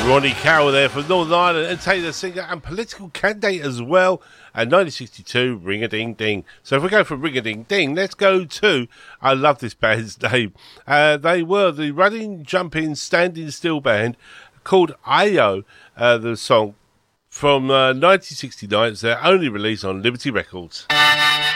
Ronnie Carroll there from Northern Ireland, and Taylor singer and political candidate as well. And 1962, Ring a Ding Ding. So if we go from Ring a Ding Ding, let's go to, I love this band's name. They were the running, jumping, standing still band called Ayo, the song from 1969. It's their only release on Liberty Records.